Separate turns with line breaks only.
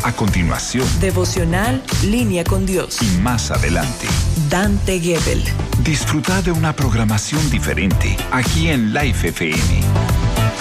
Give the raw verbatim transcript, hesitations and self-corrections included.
A continuación,
devocional Línea con Dios.
y más adelante,
Dante Gebel.
disfruta de una programación diferente aquí en Life F M.